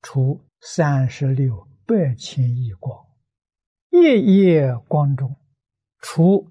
出36,800,000亿光，夜夜光中出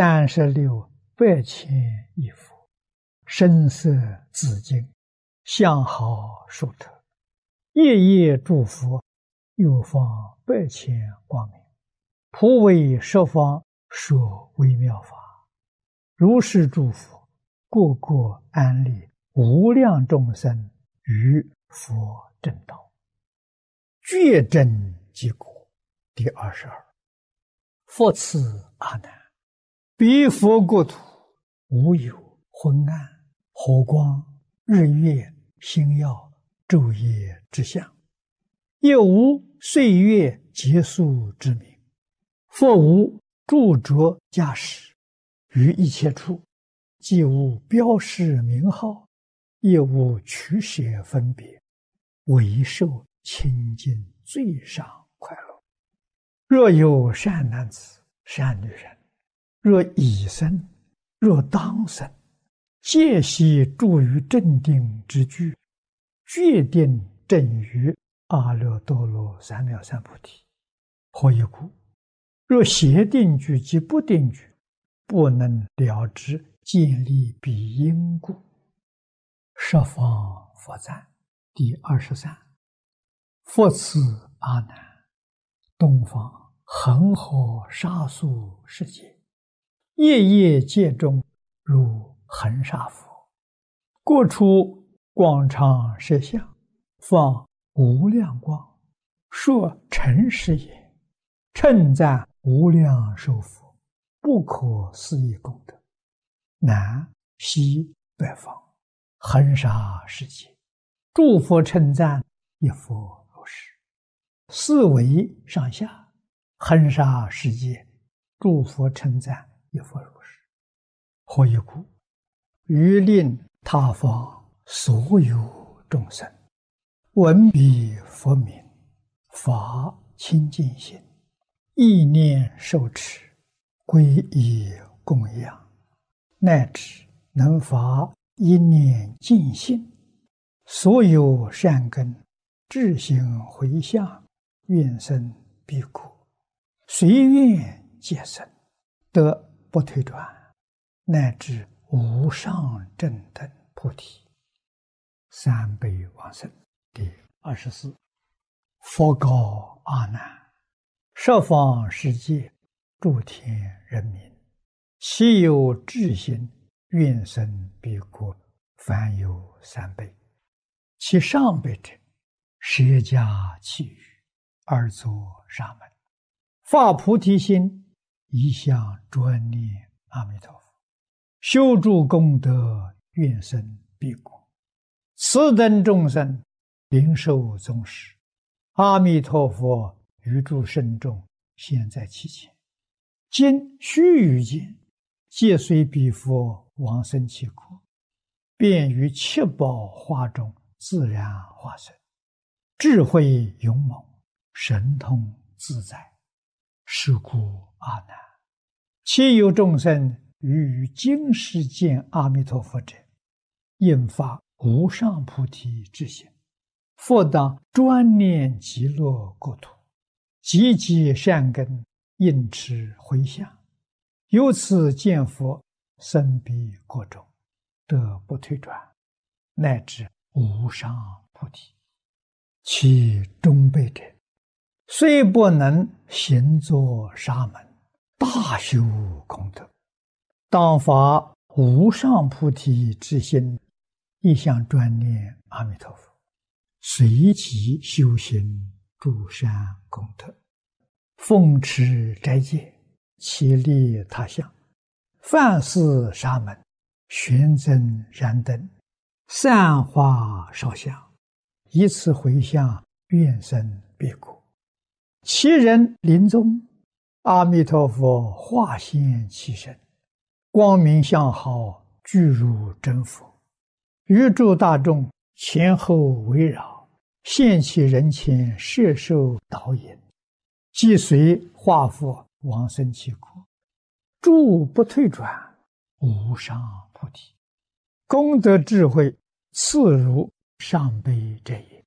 36,800,000亿佛，声色紫金，相好殊特，夜夜诸佛又放8,000光明，普为十方说微妙法。如是诸佛，个个安立无量众生于佛正道，觉真即果。第22，复次阿难，彼佛国土无有昏暗、火光、日月、星耀、昼夜之相，也无岁月结束之名，复无著着驾驶，于一切处，既无标示名号，也无取舍分别，唯受清净最上快乐。若有善男子、善女人，若已生，若当生，皆悉住于正定之具，决定正于阿耨多罗三藐三菩提。何以故？若邪定具及不定具，不能了知建立彼因故。十方佛赞。第23，复次阿难，东方恒河沙数世界，夜夜界中如恒沙佛，各处广长舌相，放无量光，说诚实也，称赞无量寿佛，不可思议功德。南西北方恒沙世界，诸佛称赞一佛如是。四维上下恒沙世界，诸佛称赞一佛如是。何以故？于令他方所有众生闻彼佛名，发清净心，意念受持，皈依供养，乃至能发一念净心，所有善根智行回向，愿生彼国，随愿皆生，得不退转，乃至无上正等菩提。三辈往生。第24，佛告阿难，十方世界诸天人民，其有智行愿生彼国，凡有3辈。其上辈者，舍家弃语，而作沙门，发菩提心，一向专念阿弥陀佛，修诸功德，愿生彼国。此等众生灵受宗实，阿弥陀佛于诸圣众现在其前，今须臾间，皆随彼佛往生其国，便于七宝花中自然化身，智慧勇猛，神通自在。是故阿难，其有众生于今世见阿弥陀佛者，应发无上菩提之心，复当专念极乐国土，积极善根，应持回向，由此见佛，生彼国中，得不退转，乃至无上菩提。其中辈者，虽不能行作沙门，大修功德，当发无上菩提之心，一向专念阿弥陀佛，随即修行诸善功德，奉持斋戒，其利他相，饭食沙门，玄增燃灯，散花烧香，以此回向，愿生彼国。其人临终，阿弥陀佛化现其身，光明相好，具如真佛，于诸大众前后围绕，现其人前，摄受导引，即随化佛往生其国，诸不退转，无上菩提。功德智慧次如上辈者也。